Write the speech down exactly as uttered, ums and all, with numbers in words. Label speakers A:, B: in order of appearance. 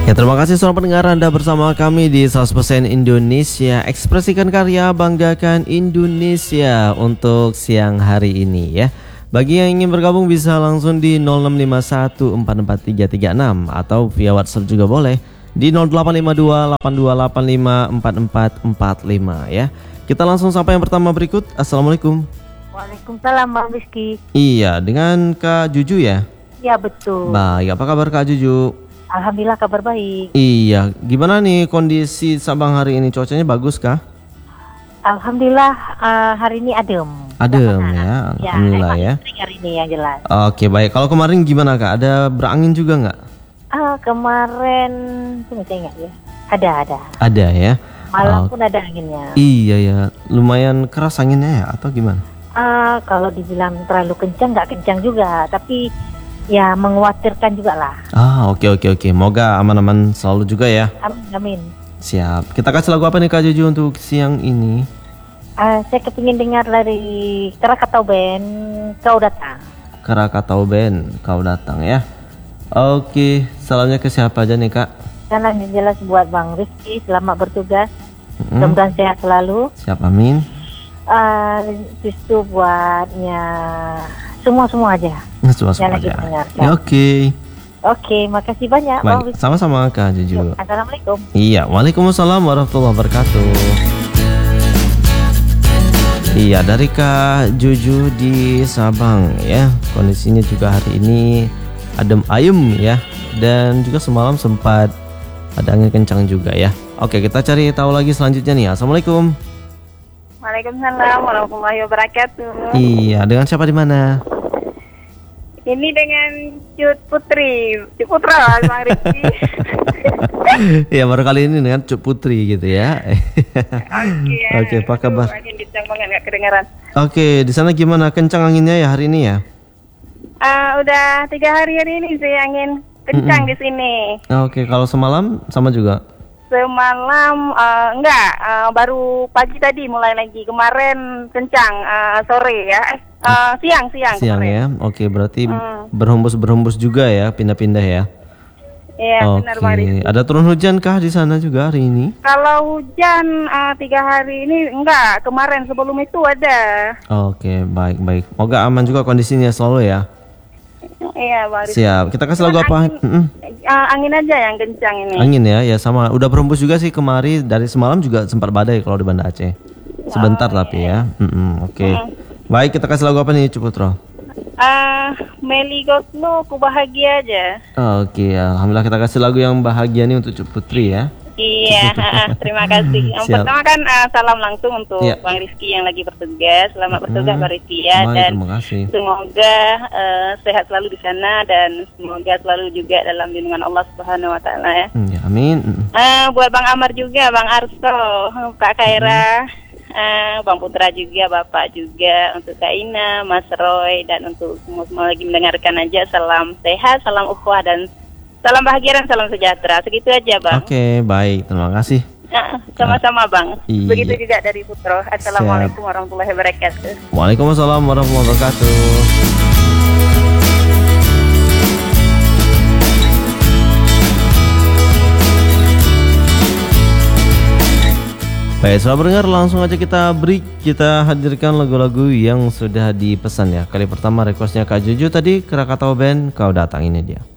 A: Ya, terima kasih seluruh pendengar Anda bersama kami di seratus persen Indonesia. Ekspresikan karya, banggakan Indonesia untuk siang hari ini ya. Bagi yang ingin bergabung bisa langsung di nol enam lima satu empat empat tiga tiga enam atau via WhatsApp juga boleh di nol delapan lima dua delapan dua delapan lima empat empat empat lima ya. Kita langsung sampai yang pertama berikut. Assalamualaikum.
B: Waalaikumsalam Bang Rizky.
A: Iya, dengan Kak Juju ya?
B: Ya betul.
A: Baik, apa kabar Kak Juju?
B: Alhamdulillah kabar baik.
A: Iya, gimana nih kondisi Sabang hari ini? Cuacanya bagus kah?
B: Alhamdulillah uh, hari ini adem.
A: Adem ya, alhamdulillah ya.
B: Ya hari ini yang jelas.
A: Oke baik, kalau kemarin gimana Kak? Ada berangin juga nggak?
B: Ah kemarin, tunggu saya ingat ya. Ada ada.
A: Ada ya.
B: Malam
A: Oh,
B: pun ada anginnya.
A: iya ya, lumayan keras anginnya ya atau gimana?
B: Ah kalau dibilang terlalu kencang nggak kencang juga, tapi ya mengkhawatirkan juga lah.
A: Ah oke oke oke, moga aman-aman selalu juga ya.
B: Amin amin.
A: Siap. Kita kasih lagu apa nih Kak Juju untuk siang ini?
B: Ah saya kepingin dengar dari Krakatau Band Kau Datang.
A: Krakatau Band Kau Datang ya. Oke, salamnya ke siapa aja nih Kak?
B: Salam yang jelas buat Bang Rizky, selamat bertugas.
A: Mm-mm.
B: Mudah-mudahan sehat selalu.
A: Siap, amin.
B: Uh, justru buatnya semua-semua aja.
A: Semua-semua
B: yang lagi
A: aja.
B: mendengarkan.
A: Ya, oke.
B: Oke, makasih banyak Bang
A: Baik,
B: Rizky.
A: sama-sama Kak Juju.
B: Assalamualaikum.
A: Iya, waalaikumsalam warahmatullahi wabarakatuh. Iya, dari Kak Juju di Sabang ya. Kondisinya juga hari ini adem ayem ya. Dan juga semalam sempat ada angin kencang juga ya. Oke, kita cari tahu lagi selanjutnya nih. Assalamualaikum.
C: Waalaikumsalam warahmatullahi wabarakatuh.
A: Iya, dengan siapa di mana?
C: Ini dengan Cut Putri, Cut Putra, Bang Rizky.
A: Iya, baru kali ini dengan Cuk Putri gitu ya.
C: Oke, ya.
A: Oke, apa kabar?
C: Aduh, angin kencang banget nggak kedengaran.
A: Oke, di sana gimana? Kencang anginnya ya hari ini ya?
C: Ah, udah tiga hari hari ini sih angin kencang
A: Mm-mm.
C: di sini.
A: Oke, kalau semalam sama juga?
C: Semalam ah, enggak, ah, baru pagi tadi mulai lagi. Kemarin kencang ah, sore ya, eh, ah, siang siang.
A: Siang
C: kemarin.
A: ya? Oke, berarti
C: Hmm.
A: berhembus-berhembus juga ya, pindah-pindah ya?
C: Iya benar Bang Rizky.
A: Oke, ada turun hujan kah di sana juga hari ini?
C: Kalau hujan ah, tiga hari ini enggak, kemarin sebelum itu ada.
A: Oke, baik-baik. Moga aman juga kondisinya selalu ya.
C: Iya Bang Rizky.
A: Siap, kita kasih lagu apa?
C: Angin,
A: Mm-mm.
C: ah, angin aja yang kencang ini.
A: Angin ya, ya sama. Udah berhembus juga sih kemari, dari semalam juga sempat badai kalau di Banda Aceh. Sebentar
C: Oh,
A: tapi ya. Mm-mm, Oke.
C: Mm.
A: Baik, kita kasih lagu apa nih Cuputro?
C: Ah, Meli Goslo, ku bahagia aja.
A: Oke, alhamdulillah kita kasih lagu yang bahagia nih untuk Cuk Putri ya.
C: Iya, ah, terima kasih. Yang
A: Siap.
C: pertama kan ah, salam langsung untuk
A: Iya.
C: Bang Rizky yang lagi bertugas. Selamat bertugas
A: Hmm.
C: Bang Rizky ya,
A: Baik,
C: dan
A: terima kasih.
C: semoga eh, sehat selalu di sana dan semoga selalu juga dalam lindungan Allah Subhanahu Wa Taala ya.
A: Hmm, ya amin. Mm.
C: Ah, buat Bang Amar juga, Bang Arso, Kak Kaira, ah, Bang Putra juga, Bapak juga, untuk Kak Ina, Mas Roy, dan untuk semua semua lagi mendengarkan aja. Salam sehat, salam ukhuwah dan salam bahagia dan salam sejahtera. Segitu aja Bang.
A: Oke, baik. Terima kasih.
C: Ah, sama-sama Bang.
A: Iya.
C: Begitu juga dari Putro. Assalamualaikum warahmatullahi wabarakatuh.
A: Waalaikumsalam warahmatullahi wabarakatuh. Baik, sahabat pendengar, langsung aja kita break. Kita hadirkan lagu-lagu yang sudah dipesan ya. Kali pertama requestnya Kak Juju tadi, Krakatau Band Kau Datang, ini dia.